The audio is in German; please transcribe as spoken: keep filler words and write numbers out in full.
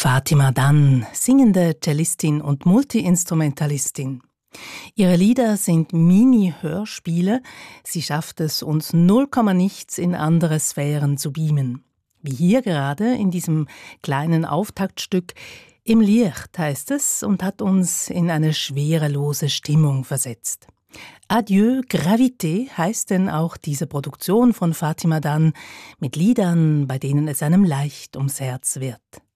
Fatima Dan, singende Cellistin und Multiinstrumentalistin. Ihre Lieder sind Mini-Hörspiele. Sie schafft es, uns null Komma nichts in andere Sphären zu beamen. Wie hier gerade in diesem kleinen Auftaktstück. Im Licht heißt es und hat uns in eine schwerelose Stimmung versetzt. Adieu, Gravité heißt denn auch diese Produktion von Fatima Dan mit Liedern, bei denen es einem leicht ums Herz wird.